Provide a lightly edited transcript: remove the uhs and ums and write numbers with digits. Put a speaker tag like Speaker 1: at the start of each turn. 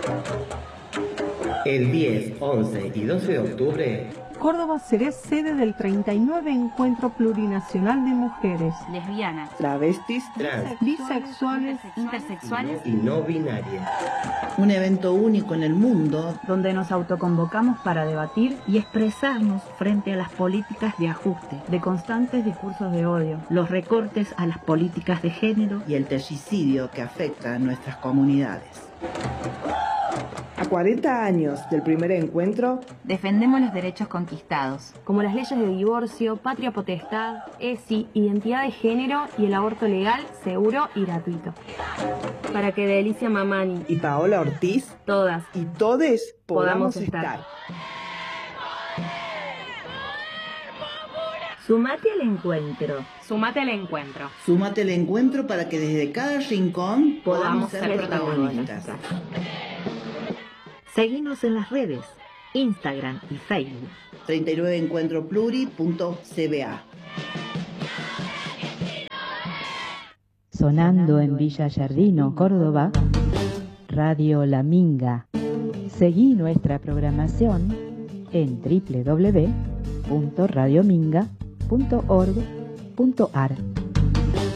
Speaker 1: El 10, 11 y 12 de octubre,
Speaker 2: Córdoba será sede del 39 Encuentro Plurinacional de Mujeres,
Speaker 3: lesbianas,
Speaker 1: travestis, trans,
Speaker 2: bisexuales,
Speaker 3: intersexuales
Speaker 1: y no binarias.
Speaker 4: Un evento único en el mundo
Speaker 3: donde nos autoconvocamos para debatir y expresarnos frente a las políticas de ajuste, de constantes discursos de odio, los recortes a las políticas de género
Speaker 4: y el terricidio que afecta a nuestras comunidades.
Speaker 5: A 40 años del primer encuentro,
Speaker 3: defendemos los derechos conquistados,
Speaker 6: como las leyes de divorcio, patria potestad, ESI, identidad de género y el aborto legal, seguro y gratuito. Para que Delicia Mamani
Speaker 5: y Paola Ortiz,
Speaker 6: todas
Speaker 5: y todes podamos estar.
Speaker 3: Sumate al encuentro.
Speaker 6: Sumate al encuentro.
Speaker 4: Súmate al encuentro para que desde cada rincón
Speaker 3: Podamos ser
Speaker 4: protagonistas.
Speaker 3: Seguinos en las redes, Instagram y Facebook.
Speaker 4: 39encuentropluri.cba.
Speaker 7: Sonando en Villa Yardino, Córdoba, Radio La Minga. Seguí nuestra programación en www.radiominga.org.ar.